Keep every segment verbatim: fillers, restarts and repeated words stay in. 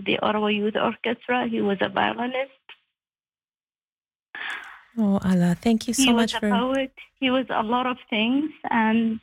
the Ottawa Youth Orchestra. He was a violinist. Oh, Ala, thank you so He was much a for... poet. He was a lot of things. And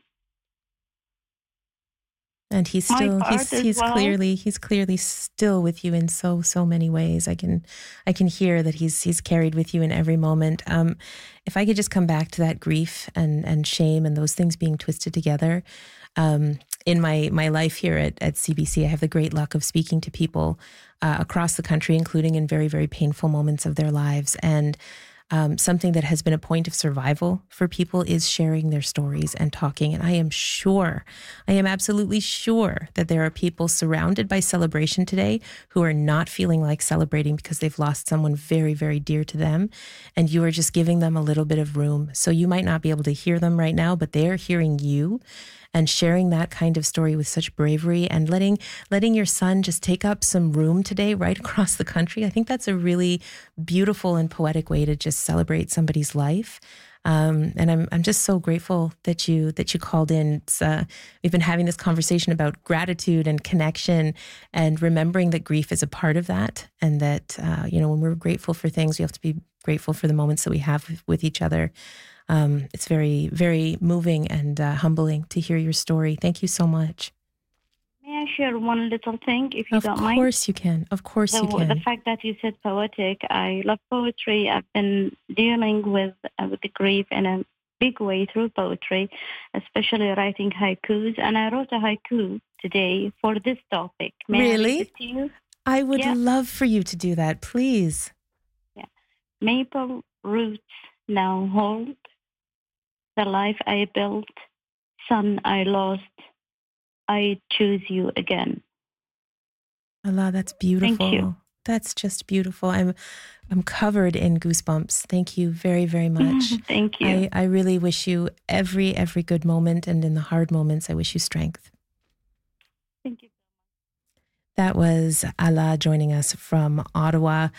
And he's my still part he's as he's well. clearly he's clearly still with you in so so many ways. I can I can hear that he's he's carried with you in every moment. Um, if I could just come back to that grief and and shame and those things being twisted together. Um, in my my life here at at C B C, I have the great luck of speaking to people uh, across the country, including in very very painful moments of their lives. And Um, something that has been a point of survival for people is sharing their stories and talking. And I am sure, I am absolutely sure that there are people surrounded by celebration today who are not feeling like celebrating because they've lost someone very, very dear to them. And you are just giving them a little bit of room. So you might not be able to hear them right now, but they are hearing you and sharing that kind of story with such bravery and letting letting your son just take up some room today right across the country. I think that's a really beautiful and poetic way to just celebrate somebody's life. Um, and I'm I'm just so grateful that you that you called in. It's, uh, we've been having this conversation about gratitude and connection and remembering that grief is a part of that, and that uh, you know, when we're grateful for things, we have to be grateful for the moments that we have with, with each other. Um, it's very, very moving and uh, humbling to hear your story. Thank you so much. May I share one little thing, if you Of don't mind? Of course you can. Of course the, you can. The fact that you said poetic, I love poetry. I've been dealing with uh, with the grief in a big way through poetry, especially writing haikus. And I wrote a haiku today for this topic. May really? I read it to you? I would yeah. love for you to do that, please. Yeah. Maple roots now hold the life I built, son I lost, I choose you again. Allah, that's beautiful. Thank you. That's just beautiful. I'm I'm covered in goosebumps. Thank you very, very much. Thank you. I, I really wish you every, every good moment, and in the hard moments, I wish you strength. Thank you. That was Ala joining us from Ottawa.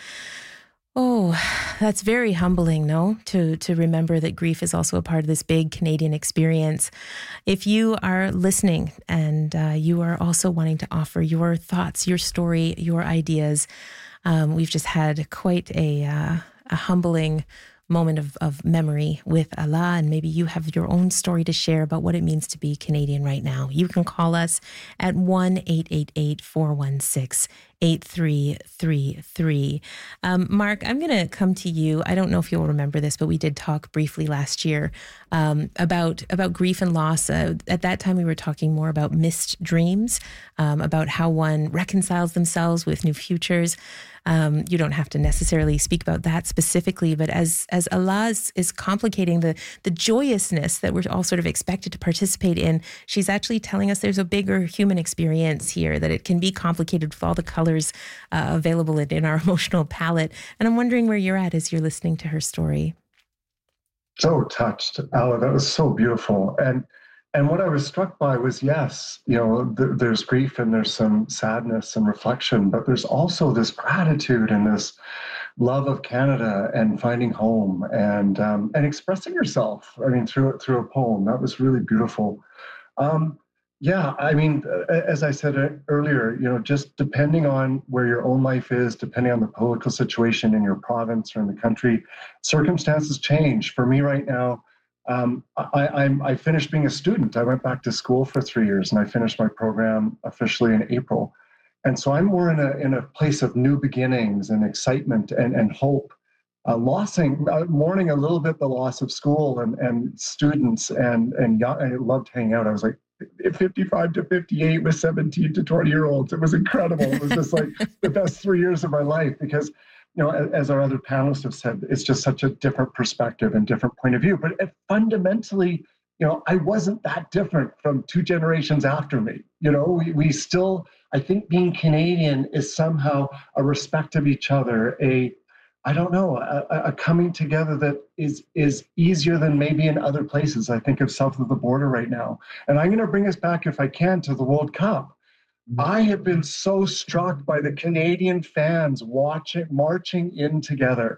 Oh, that's very humbling, no? To to remember that grief is also a part of this big Canadian experience. If you are listening and uh, you are also wanting to offer your thoughts, your story, your ideas, um, we've just had quite a, uh, a humbling moment of, of memory with Ala, and maybe you have your own story to share about what it means to be Canadian right now. You can call us at one eight eight eight, four one six, eight three three three. Um, Mark, I'm going to come to you. I don't know if you'll remember this, but we did talk briefly last year um, about about grief and loss. Uh, at that time, we were talking more about missed dreams, um, about how one reconciles themselves with new futures. Um, you don't have to necessarily speak about that specifically, but as as Allah is, is complicating the the joyousness that we're all sort of expected to participate in, she's actually telling us there's a bigger human experience here, that it can be complicated with all the colors uh, available in, in our emotional palette. And I'm wondering where you're at as you're listening to her story. So touched, Ala. That was so beautiful. And And what I was struck by was, yes, you know, th- there's grief and there's some sadness and reflection, but there's also this gratitude and this love of Canada and finding home and um, and expressing yourself. I mean, through through a poem. That was really beautiful. Um, yeah, I mean, as I said earlier, you know, just depending on where your own life is, depending on the political situation in your province or in the country, circumstances change. For me right now, Um, I, I'm, I finished being a student. I went back to school for three years and I finished my program officially in April. And so I'm more in a in a place of new beginnings and excitement and, and hope, uh, lossing, uh, mourning a little bit the loss of school and, and students and, and young, I loved hanging out. I was like fifty-five to fifty-eight with seventeen to twenty year olds. It was incredible. It was just like the best three years of my life because, you know, as our other panelists have said, it's just such a different perspective and different point of view. But it fundamentally, you know, I wasn't that different from two generations after me. You know, we, we still, I think being Canadian is somehow a respect of each other, a, I don't know, a, a coming together that is is easier than maybe in other places. I think of south of the border right now. And I'm going to bring us back, if I can, to the World Cup. I have been so struck by the Canadian fans watching, marching in together.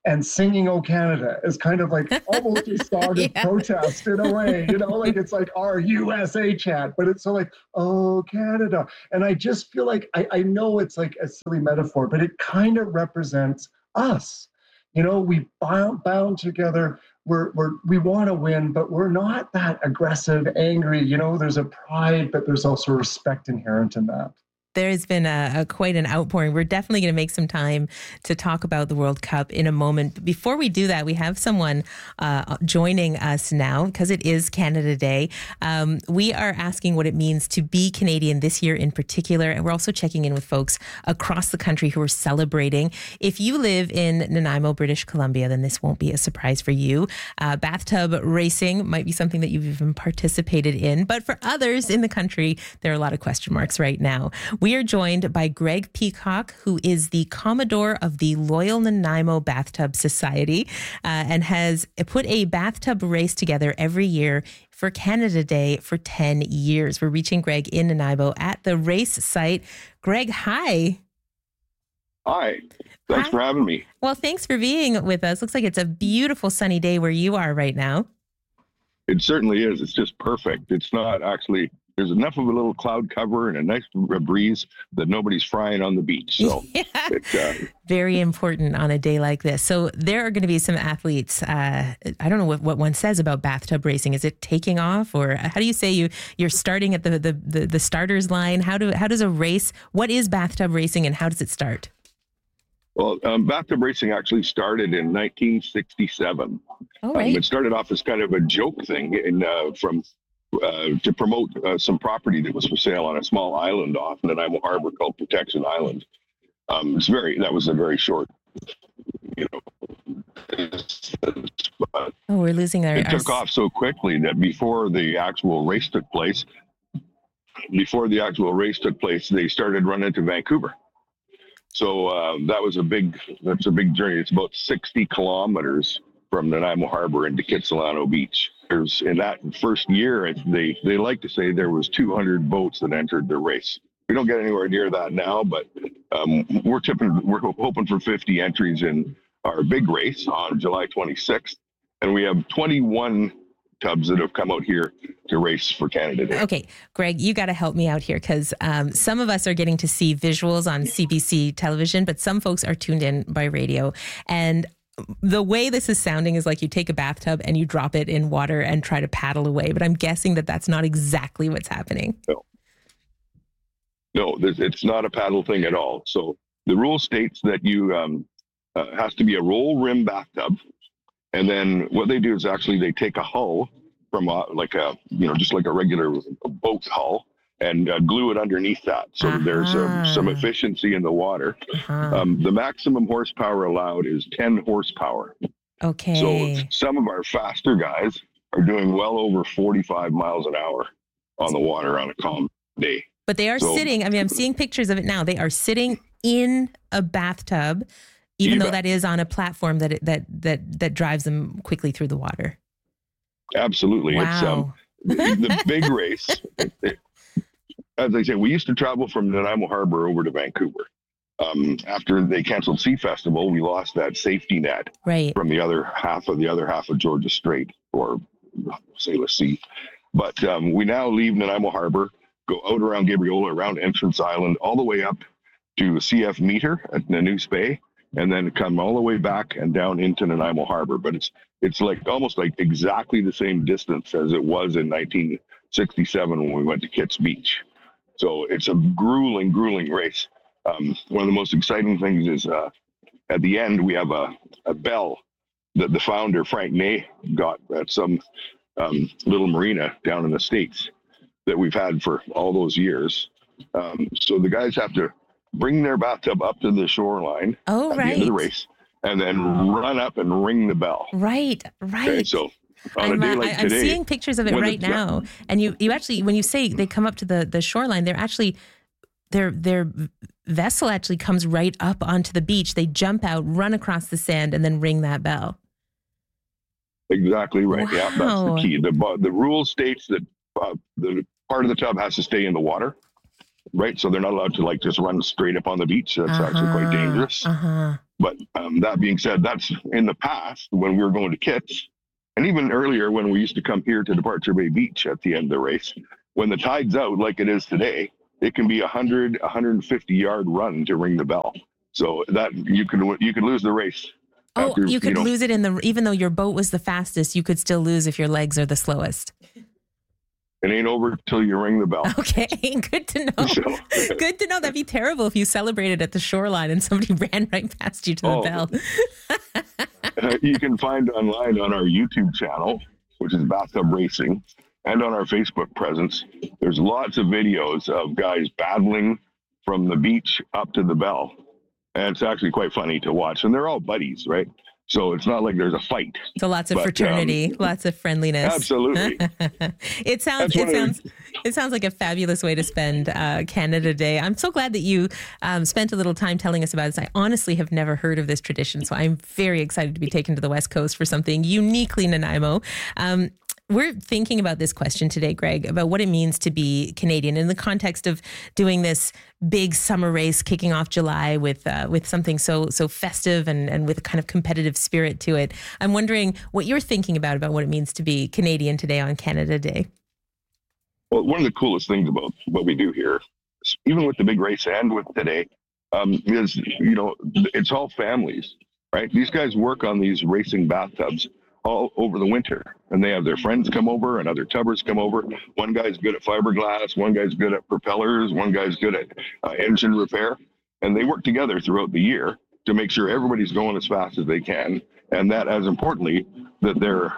and singing "Oh Canada" is kind of like almost a song Yeah. of protest in a way, you know, like it's like our U S A chant, but it's so like, "Oh Canada." And I just feel like, I, I know it's like a silly metaphor, but it kind of represents us. You know, we bound, bound together. We're, we're, we want to win, but we're not that aggressive, angry. You know, there's a pride, but there's also respect inherent in that. There's been a, a quite an outpouring. We're definitely going to make some time to talk about the World Cup in a moment. But before we do that, we have someone uh, joining us now because it is Canada Day. Um, we are asking what it means to be Canadian this year in particular. And we're also checking in with folks across the country who are celebrating. If you live in Nanaimo, British Columbia, then this won't be a surprise for you. Uh, bathtub racing might be something that you've even participated in. But for others in the country, there are a lot of question marks right now. We are joined by Greg Peacock, who is the Commodore of the Loyal Nanaimo Bathtub Society uh, and has put a bathtub race together every year for Canada Day for ten years. We're reaching Greg in Nanaimo at the race site. Greg, hi. Hi. Thanks hi. for having me. Well, thanks for being with us. Looks like it's a beautiful sunny day where you are right now. It certainly is. It's just perfect. It's not actually... There's enough of a little cloud cover and a nice breeze that nobody's frying on the beach. So yeah. it's uh, very important on a day like this. So there are going to be some athletes. Uh, I don't know what, what one says about bathtub racing. Is it taking off, or how do you say you you're starting at the the the, the starters line? How do how does a race? What is bathtub racing, and how does it start? Well, um, bathtub racing actually started in nineteen sixty-seven. All right. Um, it started off as kind of a joke thing in uh, from. Uh, to promote uh, some property that was for sale on a small island off Nanaimo Harbor called Protection Island. Um, it's very that was a very short, you know. Oh, we're losing our. It our... took off so quickly that before the actual race took place, before the actual race took place, they started running to Vancouver. So uh, that was a big. That's a big journey. It's about sixty kilometers from Nanaimo Harbor into Kitsilano Beach. There's in that first year, they they like to say there was two hundred boats that entered the race. We don't get anywhere near that now, but um, we're tipping, we're hoping for fifty entries in our big race on July twenty-sixth, and we have twenty-one tubs that have come out here to race for Canada Day. Okay, Greg, you got to help me out here because um, some of us are getting to see visuals on C B C television, but some folks are tuned in by radio. And the way this is sounding is like you take a bathtub and you drop it in water and try to paddle away. But I'm guessing that that's not exactly what's happening. No, no, it's not a paddle thing at all. So the rule states that you um, uh, has to be a roll rim bathtub. And then what they do is actually they take a hull from a, like a, you know, just like a regular boat hull and uh, glue it underneath that. So uh-huh. there's um, some efficiency in the water. Uh-huh. Um, the maximum horsepower allowed is ten horsepower. Okay. So some of our faster guys are doing well over forty-five miles an hour on the water on a calm day. But they are so, sitting, I mean, I'm seeing pictures of it now. They are sitting in a bathtub, even though bet. that is on a platform that it, that that that drives them quickly through the water. Absolutely. Wow. It's um, the, the big race. It, as I say, we used to travel from Nanaimo Harbor over to Vancouver. Um, after they canceled Sea Festival, we lost that safety net right. from the other half of the other half of Georgia Strait, or Sailor Sea. But um, we now leave Nanaimo Harbor, go out around Gabriola, around Entrance Island, all the way up to C F Meter at Nanoose Bay, and then come all the way back and down into Nanaimo Harbor. But it's it's like almost like exactly the same distance as it was in nineteen sixty-seven when we went to Kitts Beach. So it's a grueling, grueling race. Um, one of the most exciting things is uh, at the end, we have a, a bell that the founder, Frank Ney, got at some um, little marina down in the States that we've had for all those years. Um, so the guys have to bring their bathtub up to the shoreline oh, at right. the end of the race and then run up and ring the bell. Right, right. Okay, so on I'm, a day like I'm today, seeing pictures of it right the, now. Yeah. And you, you actually, when you say they come up to the, the shoreline, they're actually, their their vessel actually comes right up onto the beach. They jump out, run across the sand, and then ring that bell. Exactly right. Wow. Yeah, that's the key. The the rule states that uh, the part of the tub has to stay in the water, right? So they're not allowed to like just run straight up on the beach. That's uh-huh. actually quite dangerous. Uh-huh. But um, that being said, that's in the past when we were going to Kits, and even earlier when we used to come here to Departure Bay Beach at the end of the race. When the tide's out like it is today, it can be a hundred, one hundred fifty yard run to ring the bell. So that you could you could lose the race. Oh, after, you could you know, lose it in the, even though your boat was the fastest, you could still lose if your legs are the slowest. It ain't over till you ring the bell. Okay, good to know. So, Good to know. That'd be terrible if you celebrated at the shoreline and somebody ran right past you to the Oh. bell. uh, you can find online on our YouTube channel, which is Bathtub Racing, and on our Facebook presence. There's lots of videos of guys battling from the beach up to the bell. And it's actually quite funny to watch. And they're all buddies, right? So it's not like there's a fight. So lots of But, fraternity, um, lots of friendliness. Absolutely. It sounds That's it one of sounds it sounds like a fabulous way to spend uh, Canada Day. I'm so glad that you um, spent a little time telling us about this. I honestly have never heard of this tradition, so I'm very excited to be taken to the West Coast for something uniquely Nanaimo. Um, We're thinking about this question today, Greg, about what it means to be Canadian in the context of doing this big summer race kicking off July with uh, with something so so festive and, and with a kind of competitive spirit to it. I'm wondering what you're thinking about, about what it means to be Canadian today on Canada Day. Well, one of the coolest things about what we do here, even with the big race and with today, um, is, you know, it's all families, right? These guys work on these racing bathtubs all over the winter, and they have their friends come over and other tubbers come over. One guy's good at fiberglass, one guy's good at propellers, one guy's good at uh, engine repair, and they work together throughout the year to make sure everybody's going as fast as they can, and that, as importantly, that their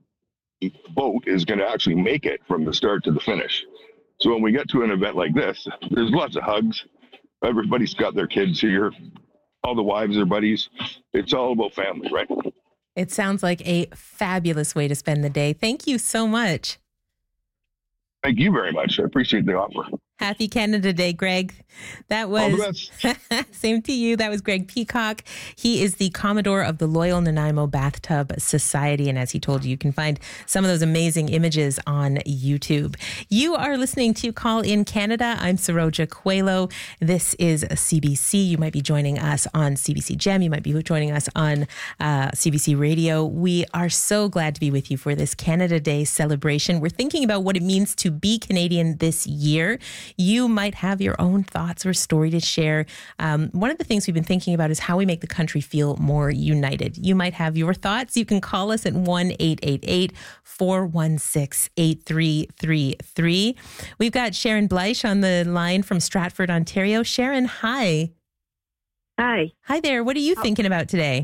boat is going to actually make it from the start to the finish. So when we get to an event like this, there's lots of hugs. Everybody's got their kids here. All the wives are buddies. It's all about family, right? It sounds like a fabulous way to spend the day. Thank you so much. Thank you very much. I appreciate the offer. Happy Canada Day, Greg. That was All the best. Same to you. That was Greg Peacock. He is the Commodore of the Loyal Nanaimo Bathtub Society. And as he told you, you can find some of those amazing images on YouTube. You are listening to Call in Canada. I'm Saroja Coelho. This is C B C. You might be joining us on C B C Gem. You might be joining us on uh, C B C Radio. We are so glad to be with you for this Canada Day celebration. We're thinking about what it means to be Canadian this year. You might have your own thoughts or story to share. Um, one of the things we've been thinking about is how we make the country feel more united. You might have your thoughts. You can call us at one eight eight eight, four one six, eight three three three. We've got Sharon Bleich on the line from Stratford, Ontario. Sharon, hi. Hi. Hi there. What are you thinking about today?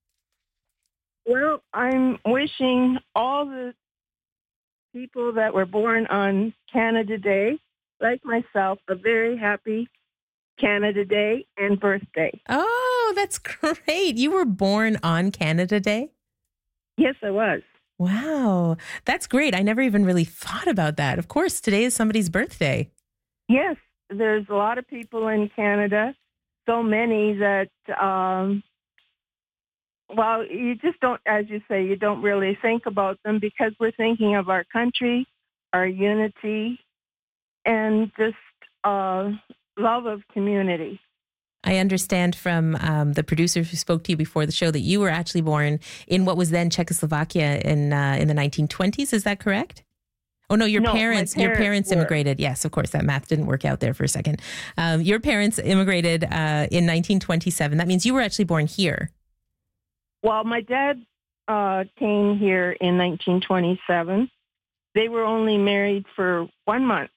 Well, I'm wishing all the people that were born on Canada Day, like myself, a very happy Canada Day and birthday. Oh, that's great. You were born on Canada Day? Yes, I was. Wow. That's great. I never even really thought about that. Of course, today is somebody's birthday. Yes, there's a lot of people in Canada, so many that, um, well, you just don't, as you say, you don't really think about them because we're thinking of our country, our unity, and just uh, love of community. I understand from um, the producers who spoke to you before the show that you were actually born in what was then Czechoslovakia in uh, in the nineteen twenties. Is that correct? Oh no, your No, my parents, your parents parents were. immigrated. Yes, of course, that math didn't work out there for a second. Um, your parents immigrated uh, in nineteen twenty-seven. That means you were actually born here. Well, my dad uh, came here in nineteen twenty-seven. They were only married for one month.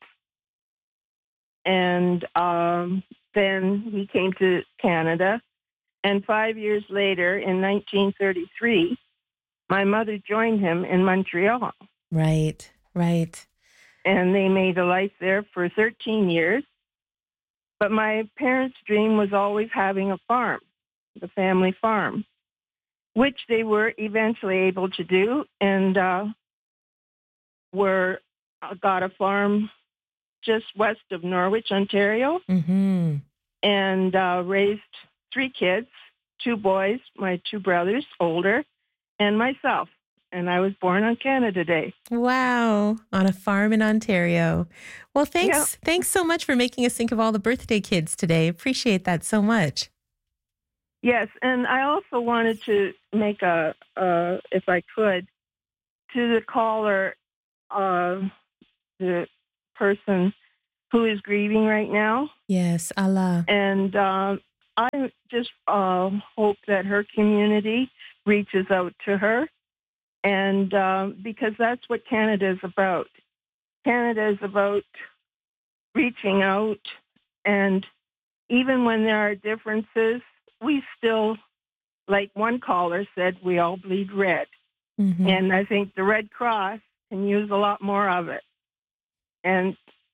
And um, then he came to Canada. And five years later, in nineteen thirty-three, my mother joined him in Montreal. Right, right. And they made a life there for thirteen years. But my parents' dream was always having a farm, the family farm, which they were eventually able to do, and uh, were uh, got a farm just west of Norwich, Ontario, Mm-hmm. and uh, raised three kids, two boys, my two brothers, older, and myself. And I was born on Canada Day. Wow, on a farm in Ontario. Well, thanks, Yeah. thanks so much for making us think of all the birthday kids today. Appreciate that so much. Yes, and I also wanted to make a, uh, if I could, to the caller, uh, the person who is grieving right now. Yes, Allah. And um, I just uh, hope that her community reaches out to her, and um, because that's what Canada is about. Canada is about reaching out, and even when there are differences, we still, like one caller said, we all bleed red. Mm-hmm. And I think the Red Cross can use a lot more of it. And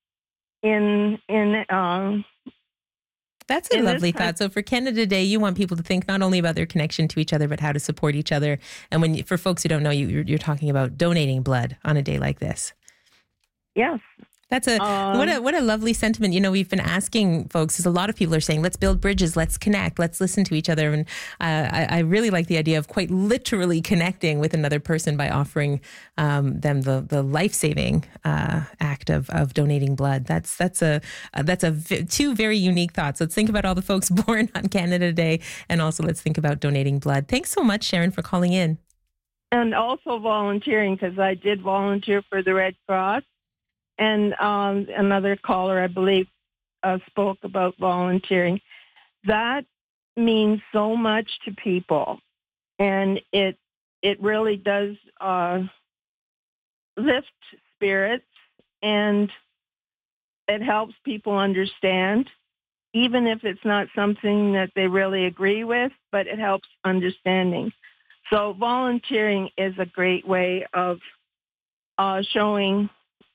in in um, that's a lovely thought. So for Canada Day, you want people to think not only about their connection to each other, but how to support each other. And when you, for folks who don't know, you, you're, you're talking about donating blood on a day like this. Yes. That's a um, what a what a lovely sentiment. You know, we've been asking folks, as a lot of people are saying, let's build bridges, let's connect, let's listen to each other. And uh, I, I really like the idea of quite literally connecting with another person by offering um, them the the life saving uh, act of of donating blood. That's that's a uh, that's a v- two very unique thoughts. Let's think about all the folks born on Canada Day, and also let's think about donating blood. Thanks so much, Sharon, for calling in. And also volunteering, because I did volunteer for the Red Cross. And um, another caller, I believe, uh, spoke about volunteering. That means so much to people, and it it really does uh, lift spirits, and it helps people understand, even if it's not something that they really agree with, but it helps understanding. So volunteering is a great way of uh, showing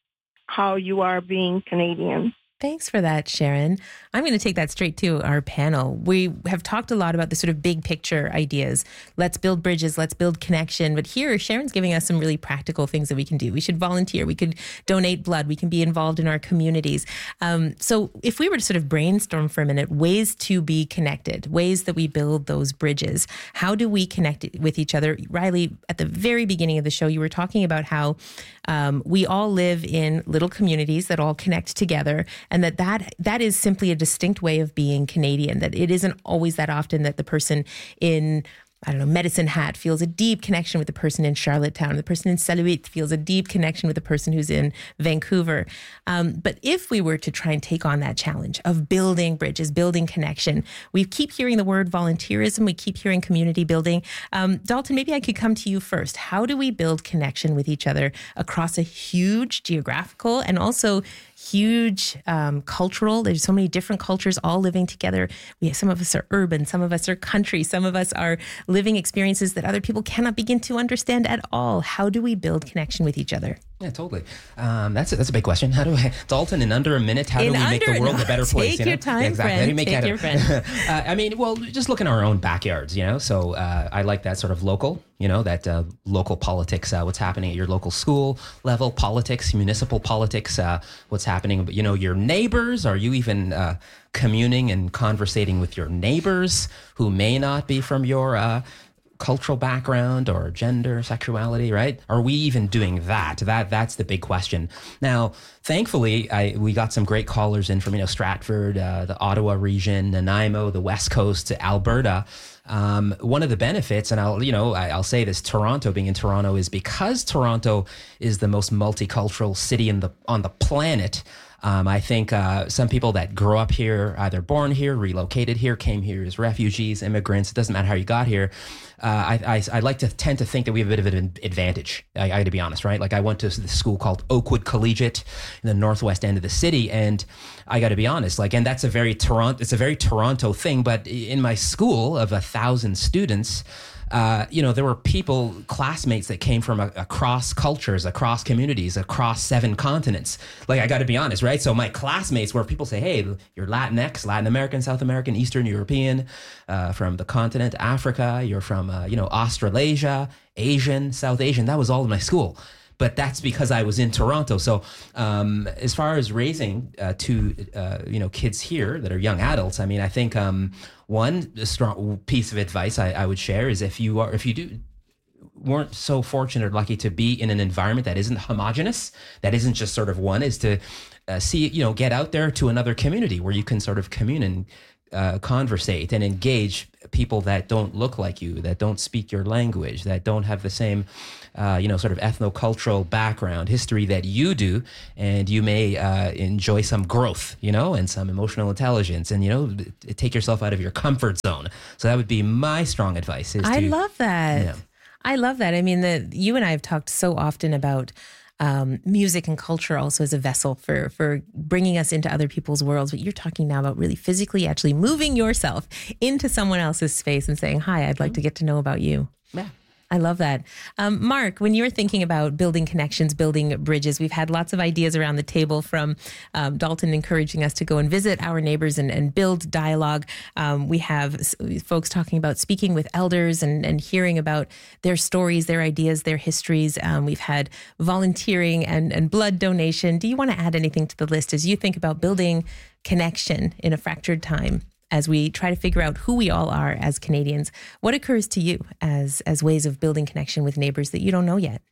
how you are being Canadian. Thanks for that, Sharon. I'm going to take that straight to our panel. We have talked a lot about the sort of big picture ideas. Let's build bridges, let's build connection. But here, Sharon's giving us some really practical things that we can do. We should volunteer. We could donate blood. We can be involved in our communities. Um, so if we were to sort of brainstorm for a minute, ways to be connected, ways that we build those bridges, how do we connect with each other? Riley, at the very beginning of the show, you were talking about how um, we all live in little communities that all connect together. And that, that that is simply a distinct way of being Canadian, that it isn't always that often that the person in, I don't know, Medicine Hat feels a deep connection with the person in Charlottetown. The person in Saluit feels a deep connection with the person who's in Vancouver. Um, but if we were to try and take on that challenge of building bridges, building connection, we keep hearing the word volunteerism. We keep hearing community building. Um, Dalton, maybe I could come to you first. How do we build connection with each other across a huge geographical and also huge um, cultural? There's so many different cultures all living together. We have, some of us are urban, some of us are country, some of us are living experiences that other people cannot begin to understand at all. How do we build connection with each other? Yeah, totally. Um, that's a, that's a big question. How do I, Dalton, in under a minute, how in do we under, make the world no, a better take place? Take your you know? time, yeah, exactly. friend. How do you make take that your a, friend. uh, I mean, well, just look in our own backyards, you know? So uh, I like that sort of local, you know, that uh, local politics, uh, what's happening at your local school level, politics, municipal politics, uh, what's happening, you know, your neighbors. Are you even uh, communing and conversating with your neighbors who may not be from your uh cultural background or gender, sexuality, right? Are we even doing that? That that's the big question. Now, thankfully, I we got some great callers in from, you know, Stratford, uh, the Ottawa region, Nanaimo, the West Coast, Alberta. Um, one of the benefits, and I'll, you know, I, I'll say this, Toronto, being in Toronto, is because Toronto is the most multicultural city in the on the planet. Um, I think uh, some people that grow up here, either born here, relocated here, came here as refugees, immigrants, it doesn't matter how you got here. Uh, I, I, I like to tend to think that we have a bit of an advantage. I, I got to be honest, right? Like I went to this school called Oakwood Collegiate in the northwest end of the city, and I got to be honest, like, and that's a very Toronto, it's a very Toronto thing. But in my school of a thousand students, Uh, you know, there were people, classmates that came from a, across cultures, across communities, across seven continents. Like, I got to be honest, right? So my classmates were people say, hey, you're Latinx, Latin American, South American, Eastern European, uh, from the continent, Africa, you're from, uh, you know, Australasia, Asian, South Asian. That was all in my school. But that's because I was in Toronto. So um, as far as raising uh, two, uh, you know, kids here that are young adults, I mean, I think um, one strong piece of advice I, I would share is if you are, if you do weren't so fortunate or lucky to be in an environment that isn't homogenous, that isn't just sort of one, is to uh, see, you know, get out there to another community where you can sort of commune and uh, conversate and engage people people that don't look like you, that don't speak your language, that don't have the same, uh, you know, sort of ethnocultural background, history that you do, and you may uh, enjoy some growth, you know, and some emotional intelligence, and, you know, take yourself out of your comfort zone. So that would be my strong advice. Is I to, love that. You know, I love that. I mean, the, you and I have talked so often about um, music and culture also as a vessel for for bringing us into other people's worlds. But you're talking now about really physically actually moving yourself into someone else's space and saying, hi, I'd like to get to know about you. yeah. I love that. Um, Mark, when you're thinking about building connections, building bridges, we've had lots of ideas around the table, from um, Dalton encouraging us to go and visit our neighbors and, and build dialogue. Um, we have s- folks talking about speaking with elders and, and hearing about their stories, their ideas, their histories. Um, we've had volunteering and, and blood donation. Do you want to add anything to the list as you think about building connection in a fractured time, as we try to figure out who we all are as Canadians? What occurs to you as as ways of building connection with neighbors that you don't know yet?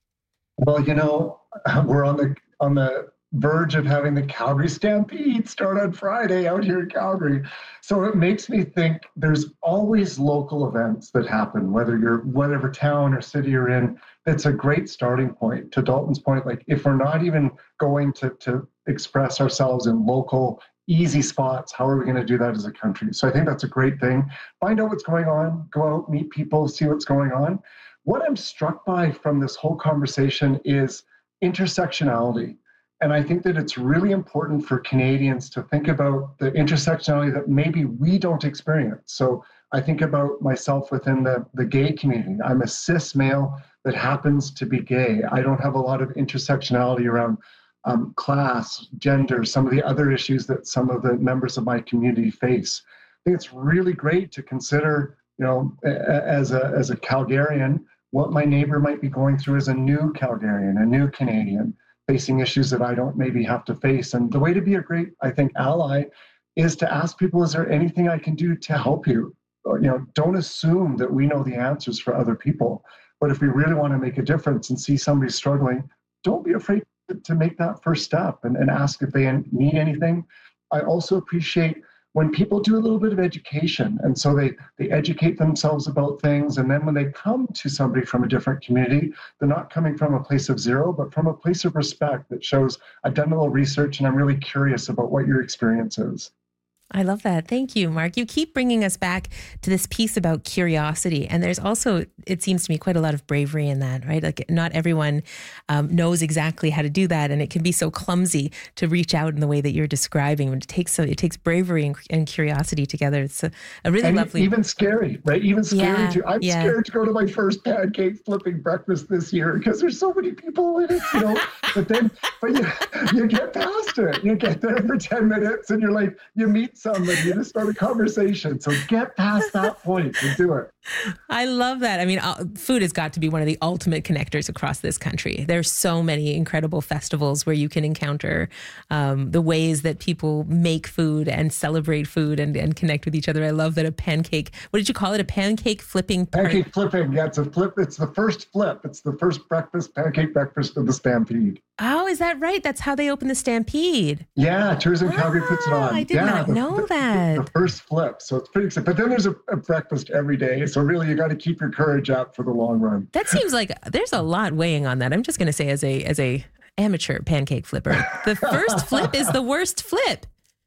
Well, you know, we're on the on the verge of having the Calgary Stampede start on Friday out here in Calgary. So it makes me think there's always local events that happen, whether you're whatever town or city you're in. It's a great starting point. To Dalton's point, like if we're not even going to to express ourselves in local easy spots, how are we going to do that as a country? So I think that's a great thing. Find out what's going on, go out, meet people, see what's going on. What I'm struck by from this whole conversation is intersectionality. And I think that it's really important for Canadians to think about the intersectionality that maybe we don't experience. So I think about myself within the, the gay community. I'm a cis male that happens to be gay. I don't have a lot of intersectionality around Um, class, gender, some of the other issues that some of the members of my community face. I think it's really great to consider, you know, as a as a Calgarian, what my neighbor might be going through as a new Calgarian, a new Canadian, facing issues that I don't maybe have to face. And the way to be a great, I think, ally is to ask people, is there anything I can do to help you? You know, don't assume that we know the answers for other people. But if we really want to make a difference and see somebody struggling, don't be afraid to make that first step and, and ask if they need anything. I also appreciate when people do a little bit of education, and so they they educate themselves about things, and then when they come to somebody from a different community, they're not coming from a place of zero, but from a place of respect that shows, I've done a little research and I'm really curious about what your experience is. I love that. Thank you, Mark. You keep bringing us back to this piece about curiosity. And there's also, it seems to me, quite a lot of bravery in that, right? Like not everyone um, knows exactly how to do that. And it can be so clumsy to reach out in the way that you're describing. It takes so it takes bravery and, and curiosity together. It's a, a really and lovely... even scary, right? Even scary yeah, too. I'm yeah. scared to go to my first pancake flipping breakfast this year because there's so many people in it, you know. But then, but you, you get past it. You get there for ten minutes and you're like, you meet somebody, you just start a conversation. So get past that point and do it. I love that. I mean, uh, food has got to be one of the ultimate connectors across this country. There's so many incredible festivals where you can encounter um, the ways that people make food and celebrate food and, and connect with each other. I love that a pancake, what did you call it? A pancake flipping? Pancake part- flipping. Yeah, it's a flip. It's the first flip. It's the first breakfast, pancake breakfast of the Stampede. Oh, is that right? That's how they open the Stampede. Yeah, Tourism Calgary puts it on. I did yeah, not the, know the, that. The, the first flip. So it's pretty exciting. But then there's a, a breakfast every day. So really, you got to keep your courage up for the long run. That seems like there's a lot weighing on that. I'm just going to say, as a as a amateur pancake flipper, the first flip is the worst flip.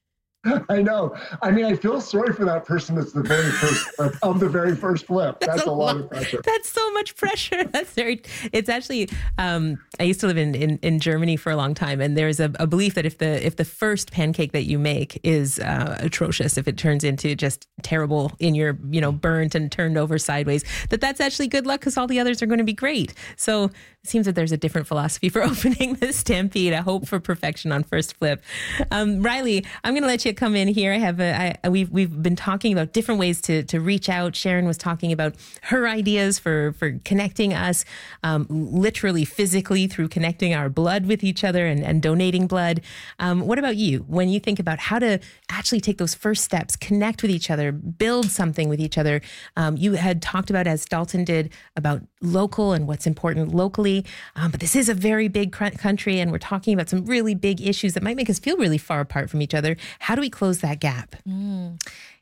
I know. I mean, I feel sorry for that person that's the very first flip of the very first flip. That's, that's a, a lot, lot of pressure. That's so much pressure. That's very, it's actually, um, I used to live in, in, in Germany for a long time. And there's a, a belief that if the, if the first pancake that you make is uh, atrocious, if it turns into just terrible in your, you know, burnt and turned over sideways, that that's actually good luck because all the others are going to be great. So it seems that there's a different philosophy for opening the Stampede, a hope for perfection on first flip. Um, Riley, I'm going to let you come in here. I have a, I, we've we've been talking about different ways to to reach out. Sharon was talking about her ideas for for connecting us, um, literally, physically through connecting our blood with each other and, and donating blood. Um, what about you? When you think about how to actually take those first steps, connect with each other, build something with each other. Um, you had talked about, as Dalton did, about local and what's important locally. Um, but this is a very big cr- country, and we're talking about some really big issues that might make us feel really far apart from each other. How do we close that gap? Mm.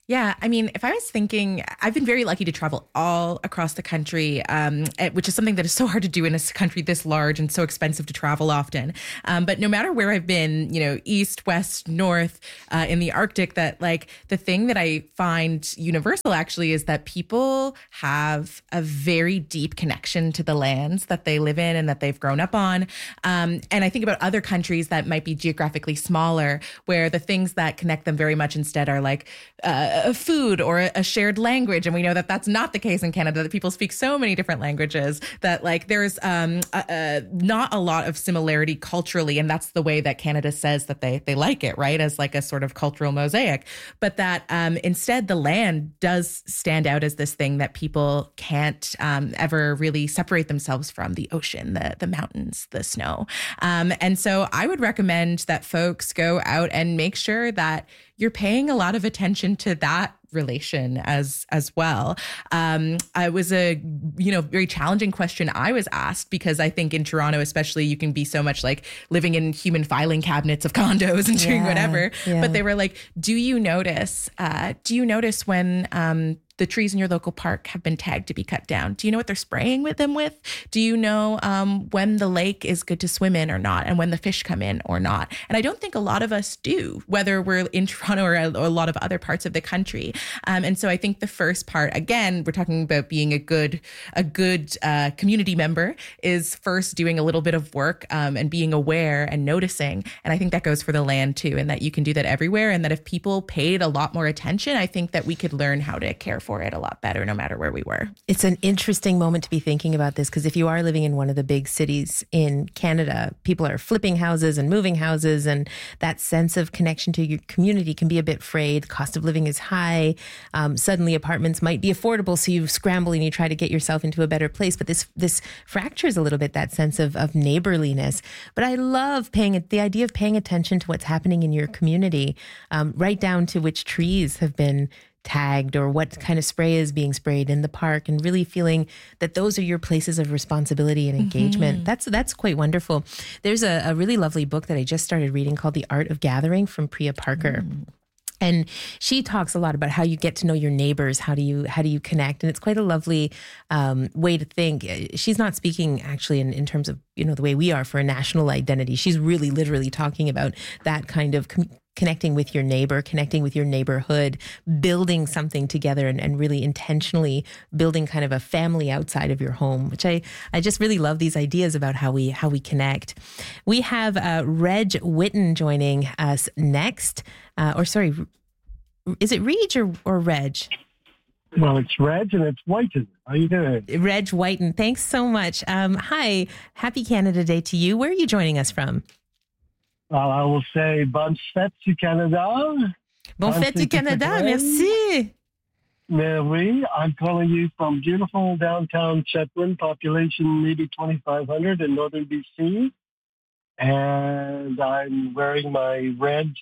Yeah, I mean, if I was thinking, I've been very lucky to travel all across the country, um, eh, which is something that is so hard to do in a country this large and so expensive to travel often. Um, but no matter where I've been, you know, east, west, north, uh, in the Arctic, that like the thing that I find universal actually is that people have a very deep connection to the lands that they live in and that they've grown up on. Um, and I think about other countries that might be geographically smaller, where the things that connect them very much instead are like, uh, a food or a shared language. And we know that that's not the case in Canada, that people speak so many different languages that like there's um, a, a, not a lot of similarity culturally. And that's the way that Canada says that they they like it, right? As like a sort of cultural mosaic. But that um, instead the land does stand out as this thing that people can't um, ever really separate themselves from: the ocean, the, the mountains, the snow. Um, and so I would recommend that folks go out and make sure that you're paying a lot of attention to that relation as as well. Um, it was a, you know, very challenging question I was asked, because I think in Toronto especially, you can be so much like living in human filing cabinets of condos and doing Yeah, whatever. yeah. But they were like, do you notice, uh, do you notice when um, the trees in your local park have been tagged to be cut down? Do you know what they're spraying with them with? Do you know um, when the lake is good to swim in or not, and when the fish come in or not? And I don't think a lot of us do, whether we're in Toronto or a, or a lot of other parts of the country. Um, and so I think the first part, again, we're talking about being a good a good uh, community member, is first doing a little bit of work um, and being aware and noticing. And I think that goes for the land too, and that you can do that everywhere. And that if people paid a lot more attention, I think that we could learn how to care for it a lot better, no matter where we were. It's an interesting moment to be thinking about this, because if you are living in one of the big cities in Canada, people are flipping houses and moving houses, and that sense of connection to your community can be a bit frayed. The cost of living is high. Um, suddenly apartments might be affordable, so you scramble and you try to get yourself into a better place. But this this fractures a little bit that sense of, of neighborliness. But I love paying the idea of paying attention to what's happening in your community, um, right down to which trees have been tagged or what kind of spray is being sprayed in the park, and really feeling that those are your places of responsibility and engagement. Mm-hmm. That's that's quite wonderful. There's a, a really lovely book that I just started reading called The Art of Gathering from Priya Parker. Mm. And she talks a lot about how you get to know your neighbors. How do you how do you connect? And it's quite a lovely um, way to think. She's not speaking actually in, in terms of, you know, the way we are for a national identity. She's really literally talking about that kind of com- connecting with your neighbor, connecting with your neighborhood, building something together, and, and really intentionally building kind of a family outside of your home, which I, I just really love these ideas about how we how we connect. We have uh, Reg Whitten joining us next. Uh, or sorry, is it Reg or, or Reg? Well, it's Reg and it's Whiten. How you doing? Reg Whiten, thanks so much. Um, hi, happy Canada Day to you. Where are you joining us from? Well, I will say bonne fête du Canada. Bonne fête du Canada, merci. Mais oui, I'm calling you from beautiful downtown Chetwynd, population maybe twenty-five hundred in northern B C. And I'm wearing my red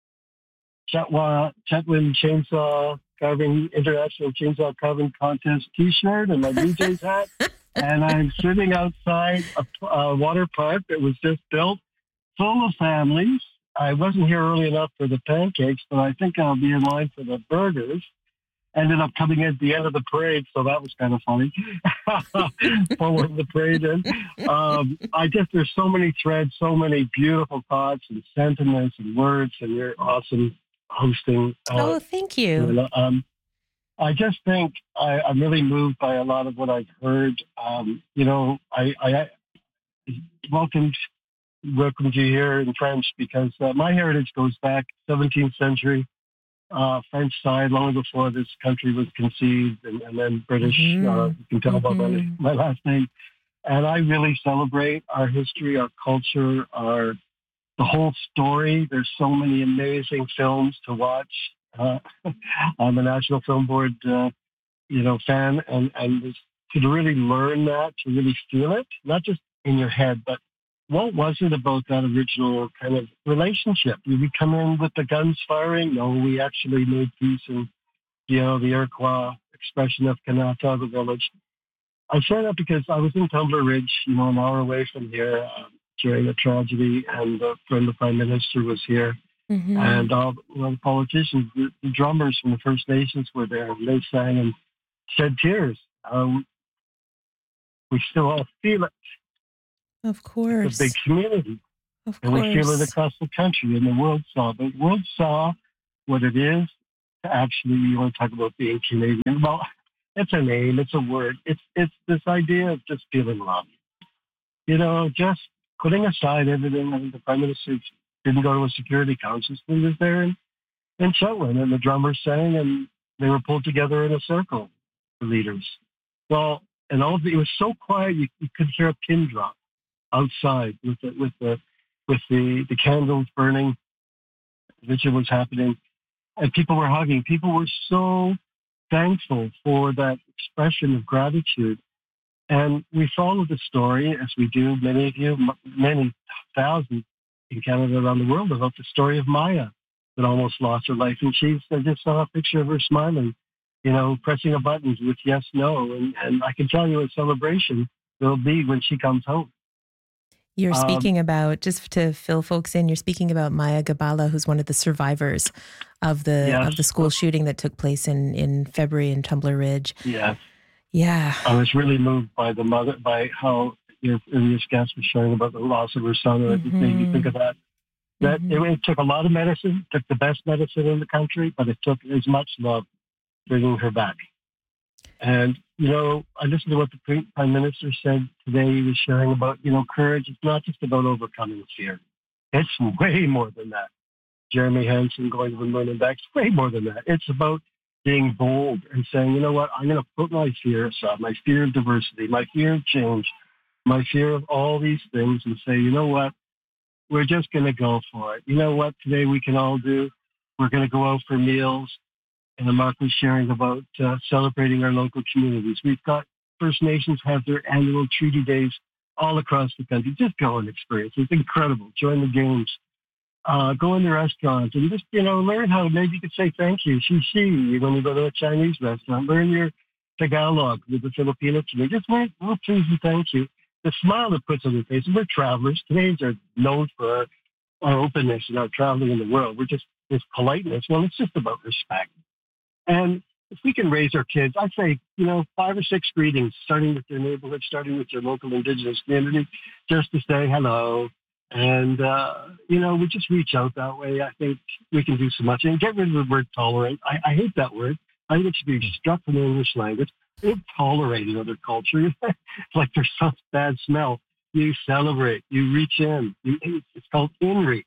Chetwa, Chetwynd Chainsaw Carving, International Chainsaw Carving Contest T-shirt and my D J's hat. And I'm sitting outside a, a water park that was just built, full of families. I wasn't here early enough for the pancakes, but I think I'll be in line for the burgers. Ended up coming at the end of the parade, so that was kind of funny. Following the parade in. Um, I just, there's so many threads, so many beautiful thoughts and sentiments and words, and you're awesome hosting. Uh, oh, thank you. Um, I just think I, I'm really moved by a lot of what I've heard. Um, you know, I, I welcomed, welcomed you here in French because uh, my heritage goes back seventeenth century, uh, French side, long before this country was conceived, and, and then British. Mm-hmm. Uh, you can tell mm-hmm. by my, my last name. And I really celebrate our history, our culture, our the whole story. There's so many amazing films to watch. Uh, I'm a National Film Board, uh, you know, fan, and and to really learn that, to really feel it, not just in your head, but what was it about that original kind of relationship? Did we come in with the guns firing? No, we actually made peace, and you know, the Iroquois expression of Kanata, the village. I say that because I was in Tumbler Ridge, you know, an hour away from here. Um, during the tragedy, and a friend of the Prime Minister was here. Mm-hmm. And all well, the politicians, the, the drummers from the First Nations were there, and they sang and shed tears. Uh, we still all feel it. Of course. It's a big community. Of and course. we feel it across the country, and the world saw. The world saw what it is to actually, you want to talk about being Canadian. Well, it's a name, it's a word. It's it's this idea of just feeling love. You know, just putting aside everything. I mean, the Prime Minister didn't go to a Security Council. He was there in, in Chetwynd, and the drummers sang, and they were pulled together in a circle, the leaders. Well, and all of the, it was so quiet, you, you could hear a pin drop outside with the, with the, with the, the candles burning. The vigil was happening, and people were hugging. People were so thankful for that expression of gratitude. And we followed the story, as we do, many of you, many thousands in Canada, around the world, about the story of Maya that almost lost her life. And she's, I just saw a picture of her smiling, you know, pressing a button with yes, no. And, and I can tell you a celebration there'll be when she comes home. You're Um, speaking about, just to fill folks in, you're speaking about Maya Gabala, who's one of the survivors of the Yes. of the school shooting that took place in, in February in Tumbler Ridge. Yes. Yeah. I was really moved by the mother, by how your previous guest was sharing about the loss of her son. And it just made me think of that. That Mhm. it, it took a lot of medicine, took the best medicine in the country, but it took as much love bringing her back. And, you know, I listened to what the pre- Prime Minister said today. He was sharing about, you know, courage. It's not just about overcoming fear. It's way more than that. Jeremy Hansen going to the moon and back, it's way more than that. It's about being bold and saying, you know what, I'm going to put my fear aside, my fear of diversity, my fear of change, my fear of all these things, and say, you know what, we're just going to go for it. You know what today we can all do? We're going to go out for meals. And Mark was sharing about uh, celebrating our local communities. We've got First Nations have their annual treaty days all across the country. Just go and experience. It's incredible. Join the games. Uh, go in the restaurants and just, you know, learn how maybe you could say thank you, shishi, when you go to a Chinese restaurant. Learn your Tagalog with the Filipino community. Just learn, oh, please and thank you. The smile that puts on your face. We're travelers. Canadians are known for our, our openness and our traveling in the world. We're just this politeness. Well, it's just about respect. And if we can raise our kids, I say, you know, five or six greetings, starting with your neighborhood, starting with your local Indigenous community, just to say hello. And, uh, you know, we just reach out that way. I think we can do so much. And get rid of the word tolerate. I, I hate that word. I think it should be struck from the English language. We don't tolerate another culture. It's like there's some bad smell. You celebrate. You reach in. You, it's called in-reach.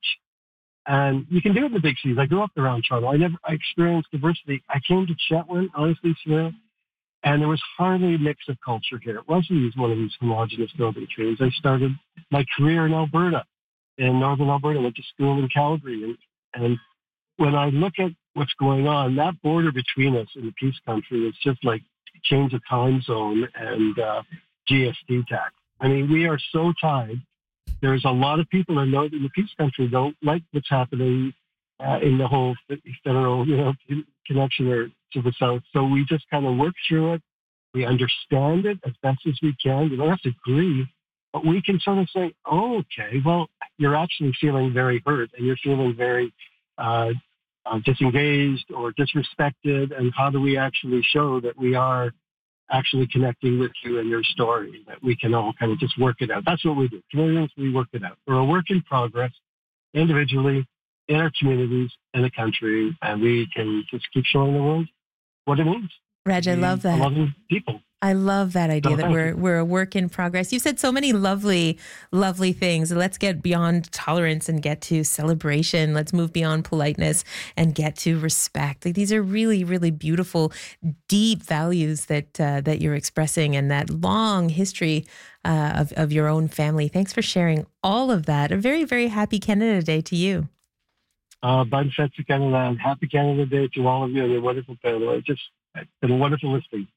And you can do it in the big cities. I grew up around Toronto. I never I experienced diversity. I came to Chetwynd, honestly, Sarah, and there was hardly a mix of culture here. It wasn't one of these homogenous building trees. I started my career in Alberta, in northern Alberta. I went to school in Calgary. And, and when I look at what's going on, that border between us in the Peace Country is just like change of time zone and uh, G S T tax. I mean, we are so tied. There's a lot of people in the Peace Country don't like what's happening uh, in the whole federal, you know, connection or to the south. So we just kind of work through it. We understand it as best as we can. We don't have to agree, but we can sort of say, "Oh, okay, well, you're actually feeling very hurt, and you're feeling very uh, uh, disengaged or disrespected." And how do we actually show that we are actually connecting with you and your story, that we can all kind of just work it out? That's what we do. Canadians, we work it out. We're a work in progress, individually, in our communities, in the country, and we can just keep showing the world what it means. Reg, I love that. Loving people. I love that idea No, that thank we're you. we're a work in progress. You've said so many lovely, lovely things. Let's get beyond tolerance and get to celebration. Let's move beyond politeness and get to respect. Like, these are really, really beautiful, deep values that uh, that you're expressing, and that long history uh, of of your own family. Thanks for sharing all of that. A very, very happy Canada Day to you. Uh, Bud Fetzer Canada, and happy Canada Day to all of you and your wonderful family. It's just it's been a wonderful listening.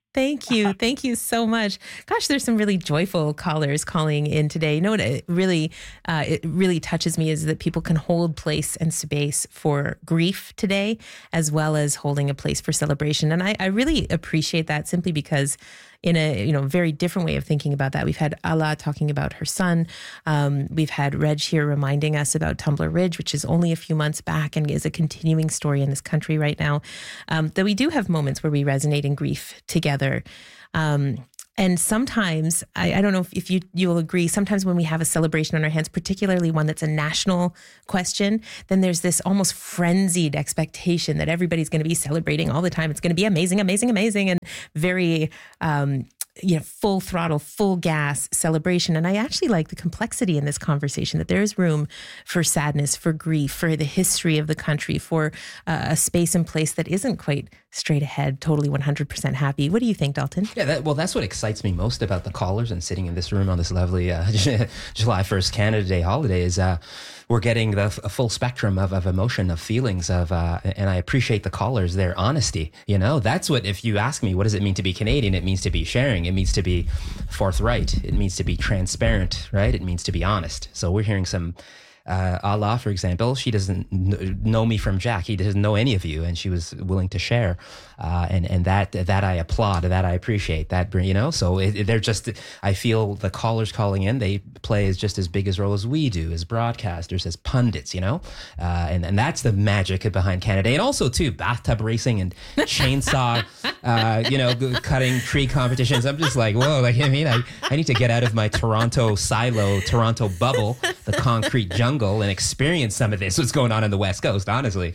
Thank you. Thank you so much. Gosh, there's some really joyful callers calling in today. You know what it really, uh, it really touches me is that people can hold place and space for grief today, as well as holding a place for celebration. And I, I really appreciate that simply because in a you know very different way of thinking about that. We've had Ala talking about her son. Um, we've had Reg here reminding us about Tumbler Ridge, which is only a few months back and is a continuing story in this country right now. Um, that we do have moments where we resonate in grief together. Um, And sometimes, I, I don't know if, if you, you'll agree, sometimes when we have a celebration on our hands, particularly one that's a national question, then there's this almost frenzied expectation that everybody's going to be celebrating all the time. It's going to be amazing, amazing, amazing, and very, um, you know, full throttle, full gas celebration. And I actually like the complexity in this conversation, that there is room for sadness, for grief, for the history of the country, for uh, a space and place that isn't quite straight ahead, totally one hundred percent happy. What do you think, Dalton? Yeah, that, well, that's what excites me most about the callers and sitting in this room on this lovely uh, July first Canada Day holiday is uh, we're getting the a full spectrum of, of emotion, of feelings, of, uh, and I appreciate the callers, their honesty. You know, that's what, if you ask me, what does it mean to be Canadian? It means to be sharing. It means to be forthright. It means to be transparent, right? It means to be honest. So we're hearing some, uh, Allah, for example, she doesn't kn- know me from Jack. He doesn't know any of you. And she was willing to share. Uh, and, and that, that I applaud, that I appreciate that, you know, so it, they're just, I feel the callers calling in, they play as just as big a role as we do, as broadcasters, as pundits, you know, uh, and, and that's the magic behind Canada. And also too, bathtub racing and chainsaw, uh, you know, cutting tree competitions. I'm just like, whoa, like, I mean, I, I need to get out of my Toronto silo, Toronto bubble, the concrete jungle, and experience some of this, what's going on in the West Coast, honestly.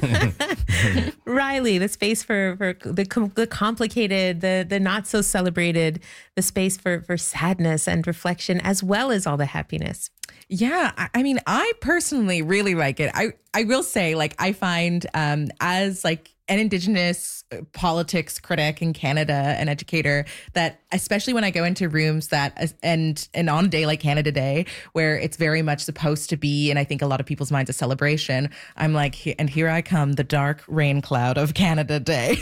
Riley, the space for for the, com- the complicated, the the not so celebrated, the space for for sadness and reflection, as well as all the happiness. Yeah, I, I mean, I personally really like it. I I will say, like, I find um, as like an Indigenous politics critic in Canada, an educator, that especially when I go into rooms that, and and on a day like Canada Day, where it's very much supposed to be, and I think a lot of people's minds, a celebration, I'm like, and here I come, the dark rain cloud of Canada Day.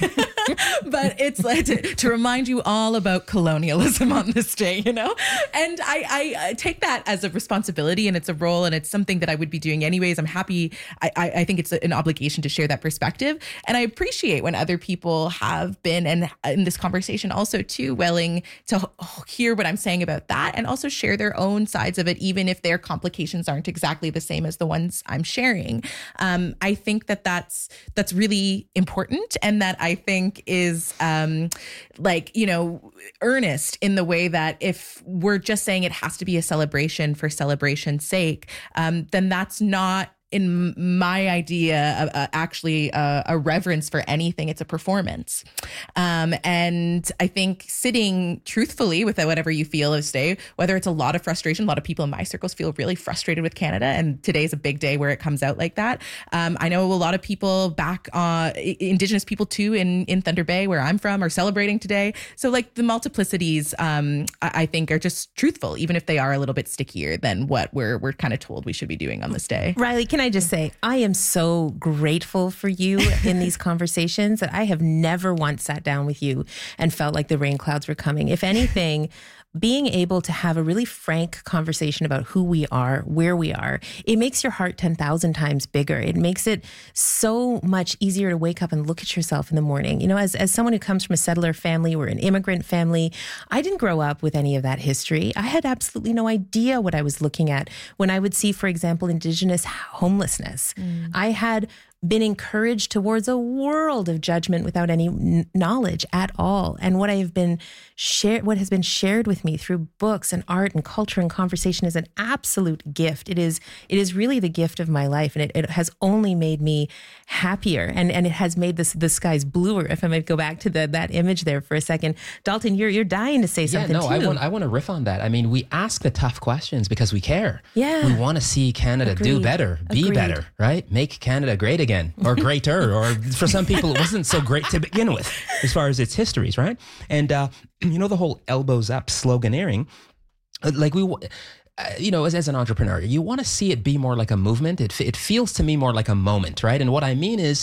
But it's like to, to remind you all about colonialism on this day, you know? And I, I, I take that as a responsibility, and it's a role, and it's something that I would be doing anyways. I'm happy. I, I, I think it's an obligation to share that perspective. And I appreciate when other people have been, and in this conversation also too, willing to hear what I'm saying about that, and also share their own sides of it, even if their complications aren't exactly the same as the ones I'm sharing. Um, I think that that's, that's really important, and that I think is um, like, you know, earnest in the way that if we're just saying it has to be a celebration for celebration's sake, um, then that's not, in my idea, uh, actually uh, a reverence for anything. It's a performance. Um, and I think sitting truthfully with whatever you feel of stay, whether it's a lot of frustration, a lot of people in my circles feel really frustrated with Canada. And today's a big day where it comes out like that. Um, I know a lot of people back, uh, Indigenous people too, in, in Thunder Bay, where I'm from, are celebrating today. So like the multiplicities, um, I, I think are just truthful, even if they are a little bit stickier than what we're, we're kind of told we should be doing on this day. Riley, can I just say, I am so grateful for you in these conversations that I have never once sat down with you and felt like the rain clouds were coming. If anything, being able to have a really frank conversation about who we are, where we are, it makes your heart ten thousand times bigger. It makes it so much easier to wake up and look at yourself in the morning. You know, as, as someone who comes from a settler family or an immigrant family, I didn't grow up with any of that history. I had absolutely no idea what I was looking at when I would see, for example, Indigenous homelessness. Mm. I had been encouraged towards a world of judgment without any n- knowledge at all. And what I have been shared, what has been shared with me through books and art and culture and conversation is an absolute gift. It is, it is really the gift of my life. And it, it has only made me happier. And, and it has made this, the skies bluer. If I might go back to the, that image there for a second. Dalton, you're, you're dying to say something yeah, no, too. I want, I want to riff on that. I mean, we ask the tough questions because we care. Yeah. We want to see Canada Agreed. do better, be Agreed. better, right? Make Canada great again. Or greater, or for some people, it wasn't so great to begin with, as far as its histories, right? And, uh, you know, the whole elbows up sloganeering, like we, uh, you know, as, as an entrepreneur, you want to see it be more like a movement. It, it feels to me more like a moment, right? And what I mean is,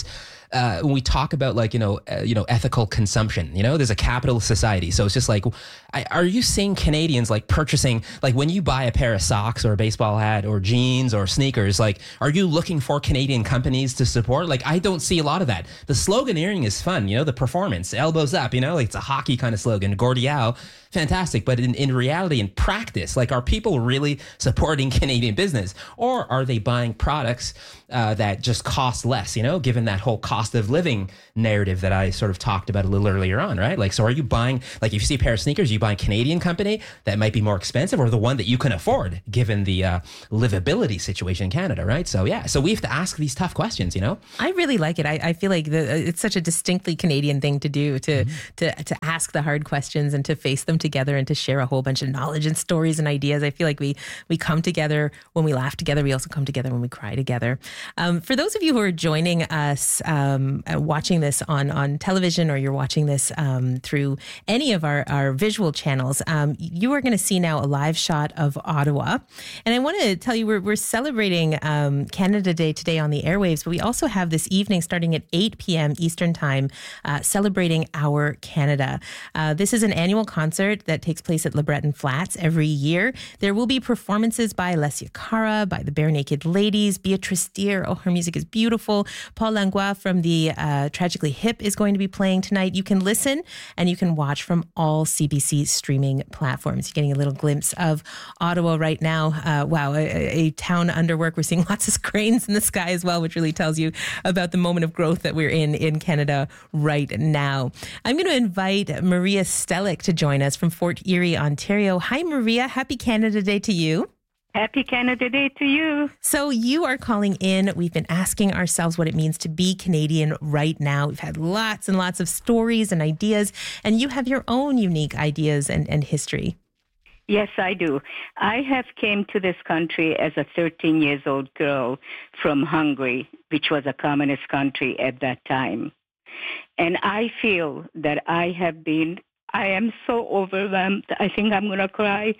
uh, when we talk about like, you know, uh, you know, ethical consumption, you know, there's a capitalist society. So it's just like, I, are you seeing Canadians like purchasing, like when you buy a pair of socks or a baseball hat or jeans or sneakers, like, are you looking for Canadian companies to support? Like, I don't see a lot of that. The sloganeering is fun, you know, the performance, elbows up, you know, like it's a hockey kind of slogan, Gordie Howe, fantastic. But in, in reality, in practice, like, are people really supporting Canadian business, or are they buying products uh, that just cost less, you know, given that whole cost of living narrative that I sort of talked about a little earlier on, right? Like, so are you buying, like, if you see a pair of sneakers, you buy a Canadian company that might be more expensive, or the one that you can afford given the uh, livability situation in Canada, right? So, yeah, so we have to ask these tough questions, you know? I really like it. I, I feel like the, it's such a distinctly Canadian thing to do, to, mm-hmm. to, to ask the hard questions and to face them together and to share a whole bunch of knowledge and stories and ideas. I feel like we, we come together when we laugh together. We also come together when we cry together. Um, for those of you who are joining us, um, uh, watching this on, on television, or you're watching this um, through any of our, our visual channels, um, you are going to see now a live shot of Ottawa. And I want to tell you, we're, we're celebrating um, Canada Day today on the airwaves, but we also have this evening starting at eight p.m. Eastern Time, uh, celebrating Our Canada. Uh, this is an annual concert that takes place at LeBreton Flats every year. There will be performances by Alessia Cara, by the Bare Naked Ladies, Beatrice Deer, oh, her music is beautiful. Paul Langlois from the uh, Tragically Hip is going to be playing tonight. You can listen and you can watch from all C B C streaming platforms. You're getting a little glimpse of Ottawa right now. Uh, wow, a, a town under work. We're seeing lots of cranes in the sky as well, which really tells you about the moment of growth that we're in in Canada right now. I'm going to invite Maria Stellick to join us from Fort Erie, Ontario. Hi, Maria. Happy Canada Day to you. Happy Canada Day to you. So you are calling in. We've been asking ourselves what it means to be Canadian right now. We've had lots and lots of stories and ideas, and you have your own unique ideas and, and history. Yes, I do. I have came to this country as a thirteen years old girl from Hungary, which was a communist country at that time. And I feel that I have been, I am so overwhelmed. I think I'm going to cry.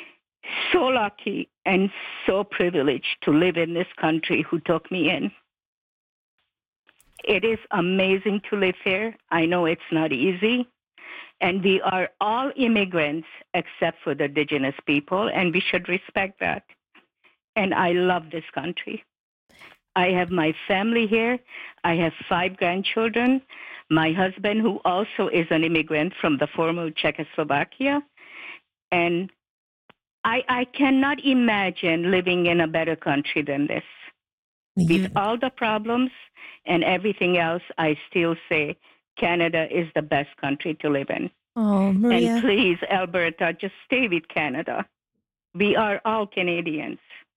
So lucky and so privileged to live in this country who took me in. It is amazing to live here. I know it's not easy. And we are all immigrants except for the indigenous people, and we should respect that. And I love this country. I have my family here. I have five grandchildren. My husband, who also is an immigrant from the former Czechoslovakia. And I, I cannot imagine living in a better country than this. Yeah. With all the problems and everything else, I still say Canada is the best country to live in. Oh, Maria. And please, Alberta, just stay with Canada. We are all Canadians.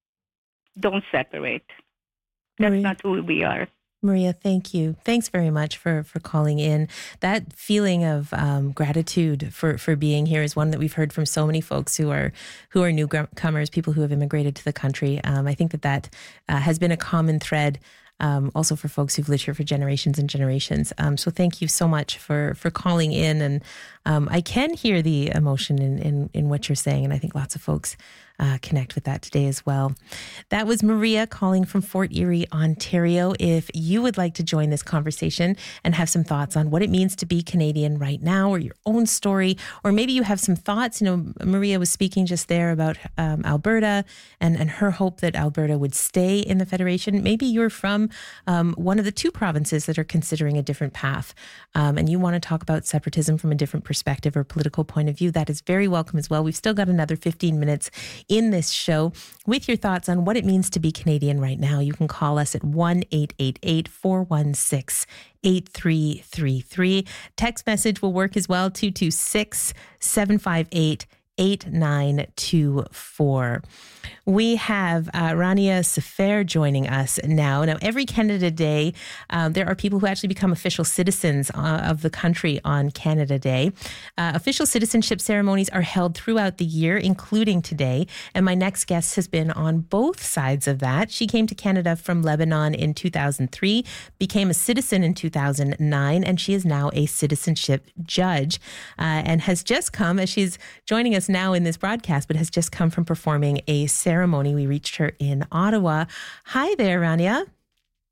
Don't separate. That's Maria. Not who we are. Maria, thank you. Thanks very much for, for calling in. That feeling of um, gratitude for, for being here is one that we've heard from so many folks who are who are newcomers, people who have immigrated to the country. Um, I think that that uh, has been a common thread. Um, also for folks who've lived here for generations and generations. Um, so thank you so much for for calling in. And um, I can hear the emotion in, in, in what you're saying. And I think lots of folks uh, connect with that today as well. That was Maria calling from Fort Erie, Ontario. If you would like to join this conversation and have some thoughts on what it means to be Canadian right now, or your own story, or maybe you have some thoughts, you know, Maria was speaking just there about um, Alberta and, and her hope that Alberta would stay in the Federation. Maybe you're from Um, one of the two provinces that are considering a different path, um, and you want to talk about separatism from a different perspective or political point of view, that is very welcome as well. We've still got another fifteen minutes in this show with your thoughts on what it means to be Canadian right now. You can call us at one eight eight eight, four one six, eight three three three. Text message will work as well, two two six, seven five eight, eight nine two four. We have uh, Rania Safer joining us now. Now, every Canada Day, um, there are people who actually become official citizens uh, of the country on Canada Day. Uh, official citizenship ceremonies are held throughout the year, including today. And my next guest has been on both sides of that. She came to Canada from Lebanon in two thousand three, became a citizen in two thousand nine, and she is now a citizenship judge uh, and has just come, as she's joining us now in this broadcast, but has just come from performing a ceremony. We reached her in Ottawa. Hi there, Rania.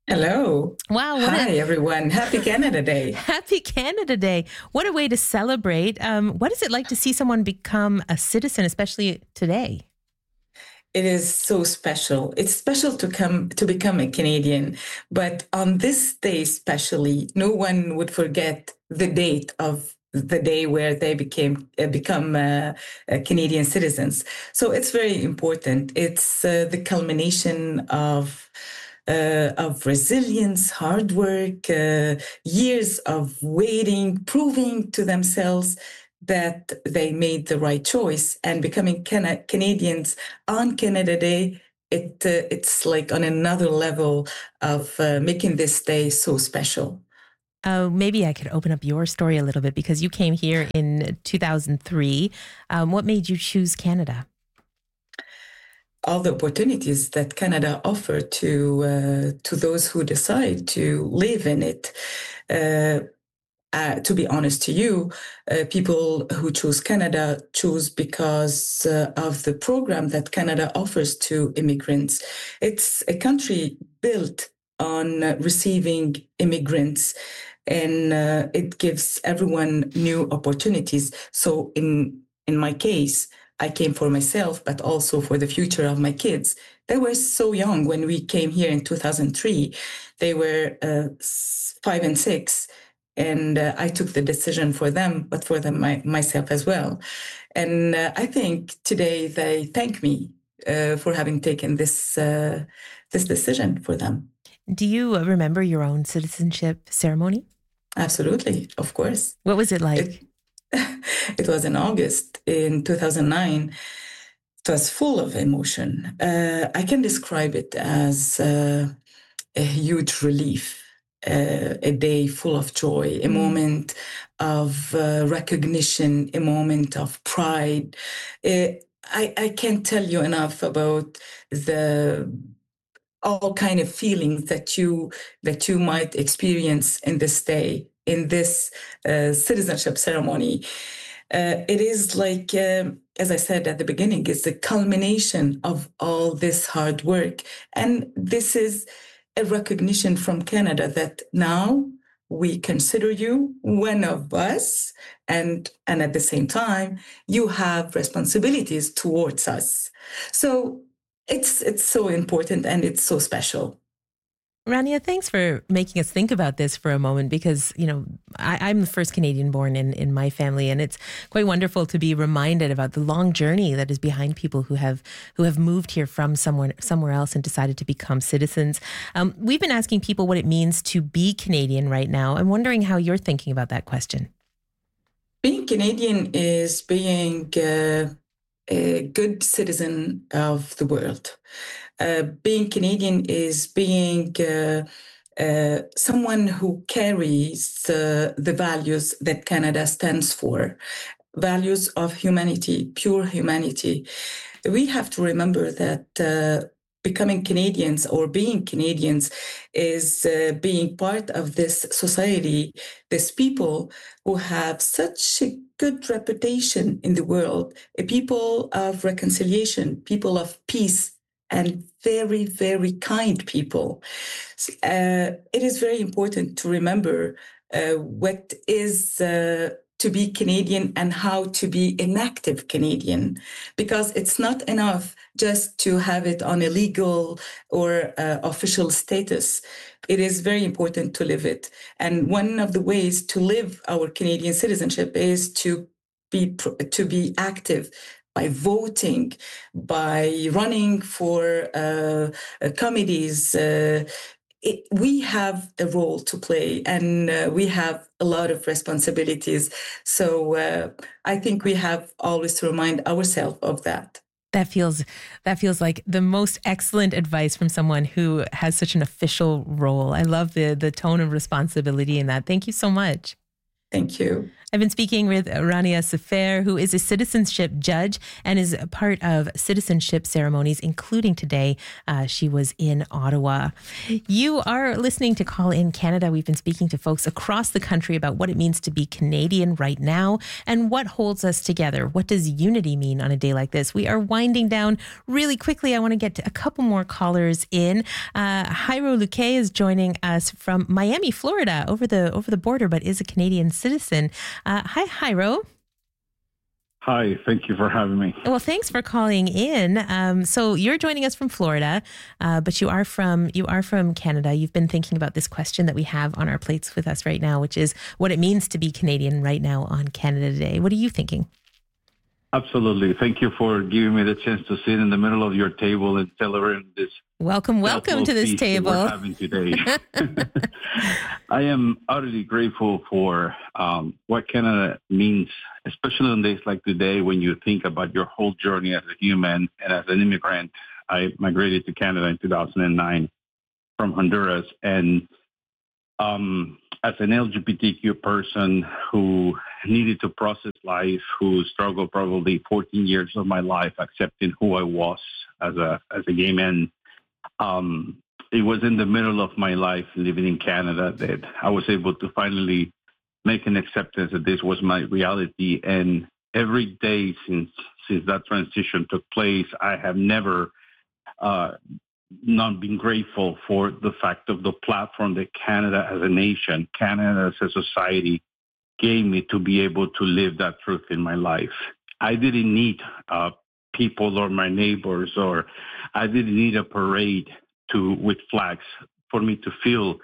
Hello. Wow. What Hi, a, everyone. Happy Canada Day. Happy Canada Day. What a way to celebrate. Um, what is it like to see someone become a citizen, especially today? It is so special. It's special to come to become a Canadian, but on this day especially, no one would forget the date of the day where they became uh, become uh, uh, Canadian citizens. So it's very important. It's uh, the culmination of uh, of resilience, hard work, uh, years of waiting, proving to themselves that they made the right choice, and becoming Can- Canadians on Canada Day. It uh, it's like on another level of uh, making this day so special. Uh, maybe I could open up your story a little bit because you came here in two thousand three. Um, what made you choose Canada? All the opportunities that Canada offers to uh, to those who decide to live in it. Uh, Uh, to be honest to you, uh, people who choose Canada choose because uh, of the program that Canada offers to immigrants. It's a country built on uh, receiving immigrants, and uh, it gives everyone new opportunities. So in in my case, I came for myself, but also for the future of my kids. They were so young when we came here in two thousand three. They were uh, five and six. And uh, I took the decision for them, but for them my, myself as well. And uh, I think today they thank me uh, for having taken this uh, this decision for them. Do you remember your own citizenship ceremony? Absolutely, of course. What was it like? It, it was in August in two thousand nine. It was full of emotion. Uh, I can describe it as uh, a huge relief. Uh, a day full of joy, a moment of uh, recognition, a moment of pride. Uh, I, I can't tell you enough about the all kind of feelings that you that you might experience in this day, in this uh, citizenship ceremony. Uh, it is like, um, as I said at the beginning, it's the culmination of all this hard work, and this is a recognition from Canada that now we consider you one of us, and and at the same time you have responsibilities towards us. So it's it's so important and it's so special. Rania, thanks for making us think about this for a moment because, you know, I, I'm the first Canadian born in, in my family, and it's quite wonderful to be reminded about the long journey that is behind people who have who have moved here from somewhere somewhere else and decided to become citizens. Um, we've been asking people what it means to be Canadian right now. I'm wondering how you're thinking about that question. Being Canadian is being uh, a good citizen of the world. Uh, being Canadian is being uh, uh, someone who carries uh, the values that Canada stands for, values of humanity, pure humanity. We have to remember that uh, becoming Canadians or being Canadians is uh, being part of this society, this people who have such a good reputation in the world, a people of reconciliation, people of peace, and very, very kind people. Uh, it is very important to remember uh, what is uh, to be Canadian and how to be an active Canadian, because it's not enough just to have it on a legal or uh, official status. It is very important to live it. And one of the ways to live our Canadian citizenship is to be to be active, by voting, by running for uh, uh, committees. Uh, it, we have a role to play, and uh, we have a lot of responsibilities. So uh, I think we have always to remind ourselves of that. That feels that feels like the most excellent advice from someone who has such an official role. I love the the tone of responsibility in that. Thank you so much. Thank you. I've been speaking with Rania Sefer, who is a citizenship judge and is a part of citizenship ceremonies, including today. Uh, she was in Ottawa. You are listening to Call in Canada. We've been speaking to folks across the country about what it means to be Canadian right now and what holds us together. What does unity mean on a day like this? We are winding down really quickly. I want to get to a couple more callers in. Uh, Jairo Luque is joining us from Miami, Florida, over the over the border, but is a Canadian citizen. Uh, hi, Jairo. Hi, thank you for having me. Well, thanks for calling in. Um, so you're joining us from Florida, uh, but you are from you are from Canada. You've been thinking about this question that we have on our plates with us right now, which is what it means to be Canadian right now on Canada Day. What are you thinking? Absolutely. Thank you for giving me the chance to sit in the middle of your table and celebrate this. Welcome, welcome to this table. We're having today. I am utterly grateful for um, what Canada means, especially on days like today when you think about your whole journey as a human and as an immigrant. I migrated to Canada in two thousand nine from Honduras, and um, as an L G B T Q person who needed to process life, who struggled probably fourteen years of my life accepting who I was as a as a gay man. Um, it was in the middle of my life living in Canada that I was able to finally make an acceptance that this was my reality. And every day since since that transition took place, I have never uh, not been grateful for the fact of the platform that Canada as a nation, Canada as a society, gave me to be able to live that truth in my life. I didn't need uh, people or my neighbors, or I didn't need a parade to with flags for me to feel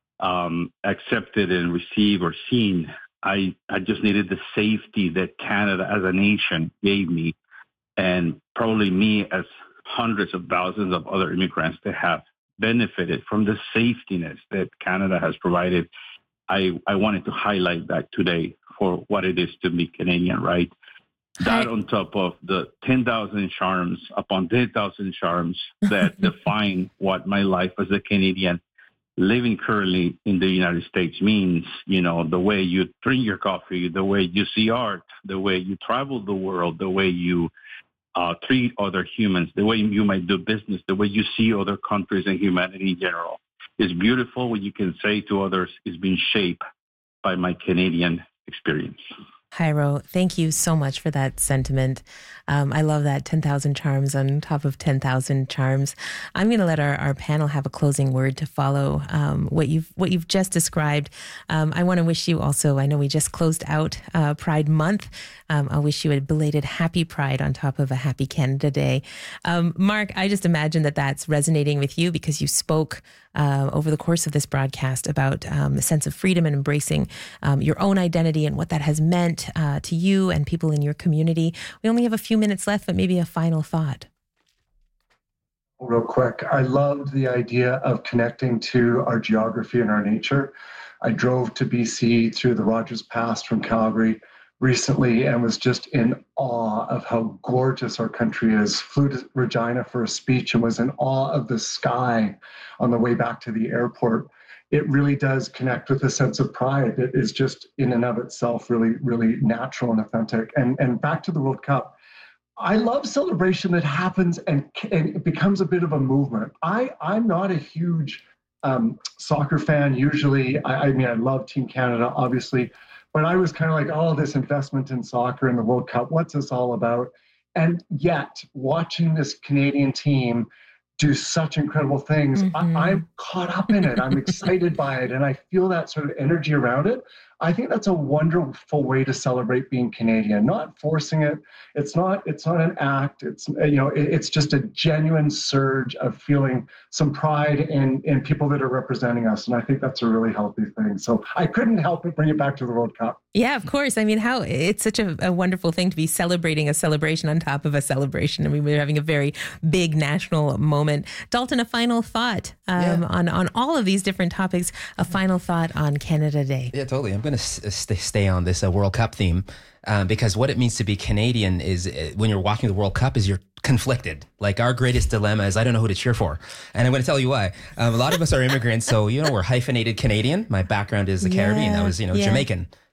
um, accepted and received or seen. I, I just needed the safety that Canada as a nation gave me, and probably me as hundreds of thousands of other immigrants that have benefited from the safetiness that Canada has provided. I, I wanted to highlight that today for what it is to be Canadian, right? That on top of the ten thousand charms upon ten thousand charms that define what my life as a Canadian living currently in the United States means, you know, the way you drink your coffee, the way you see art, the way you travel the world, the way you uh, treat other humans, the way you might do business, the way you see other countries and humanity in general. It's beautiful what you can say to others is being shaped by my Canadian experience. Jairo, thank you so much for that sentiment. Um, I love that ten thousand charms on top of ten thousand charms. I'm going to let our, our panel have a closing word to follow um, what you've what you've just described. Um, I want to wish you also, I know we just closed out uh, Pride Month. Um, I'll wish you a belated happy Pride on top of a happy Canada Day. Um, Mark, I just imagine that that's resonating with you because you spoke uh, over the course of this broadcast about um, a sense of freedom and embracing um, your own identity and what that has meant uh, to you and people in your community. We only have a few minutes left, but maybe a final thought. Real quick, I loved the idea of connecting to our geography and our nature. I drove to B C through the Rogers Pass from Calgary recently and was just in awe of how gorgeous our country is. Flew to Regina for a speech and was in awe of the sky on the way back to the airport. It really does connect with a sense of pride that is just in and of itself really, really natural and authentic. And, and back to the World Cup, I love celebration that happens and, and it becomes a bit of a movement. I, I'm not a huge um, soccer fan usually. I, I mean, I love Team Canada, obviously, but I was kind of like, oh, this investment in soccer and the World Cup, what's this all about? And yet, watching this Canadian team do such incredible things, mm-hmm. I, I'm caught up in it. I'm excited by it, and I feel that sort of energy around it. I think that's a wonderful way to celebrate being Canadian, not forcing it. It's not, it's not an act. It's, you know, it, it's just a genuine surge of feeling some pride in, in people that are representing us. And I think that's a really healthy thing. So I couldn't help but bring it back to the World Cup. Yeah, of course. I mean, how it's such a, a wonderful thing to be celebrating a celebration on top of a celebration. I mean, we're having a very big national moment. Dalton, a final thought um, yeah. on, on all of these different topics, a final thought on Canada Day. Yeah, totally. I'm going to st- stay on this uh, World Cup theme um, because what it means to be Canadian is uh, when you're watching the World Cup is you're conflicted. Like our greatest dilemma is I don't know who to cheer for. And I'm going to tell you why. Um, a lot of us are immigrants. So, you know, we're hyphenated Canadian. My background is the yeah, Caribbean. I was, you know, yeah. Jamaican.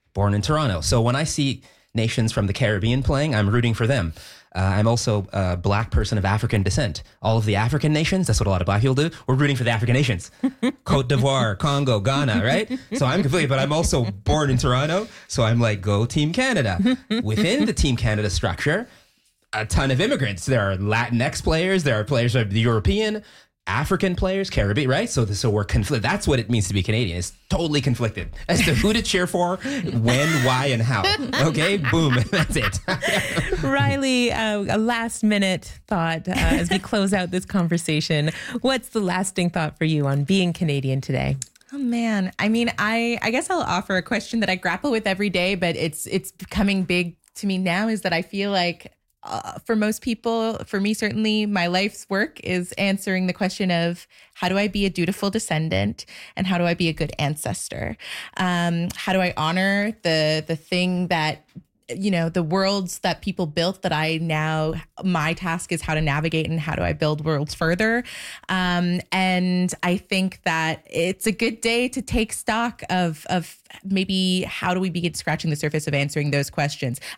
born in Toronto. So when I see nations from the Caribbean playing, I'm rooting for them. Uh, I'm also a black person of African descent. All of the African nations, that's what a lot of black people do. We're rooting for the African nations. Cote d'Ivoire, Congo, Ghana, right? So I'm completely, but I'm also born in Toronto. So I'm like, go Team Canada. Within the Team Canada structure, a ton of immigrants. There are Latinx players. There are players of the European, African players, Caribbean, right? So, so we're conflicted. That's what it means to be Canadian. It's totally conflicted as to who to cheer for, when, why, and how. Okay, boom, that's it. Riley, uh, a last minute thought uh, as we close out this conversation. What's the lasting thought for you on being Canadian today? Oh man, I mean, I I guess I'll offer a question that I grapple with every day, but it's it's becoming big to me now. Is that I feel like. Uh, for most people, for me certainly, my life's work is answering the question of how do I be a dutiful descendant and how do I be a good ancestor? Um, how do I honor the the thing that, you know, the worlds that people built that I now, my task is how to navigate and how do I build worlds further? Um, and I think that it's a good day to take stock of, of maybe how do we begin scratching the surface of answering those questions.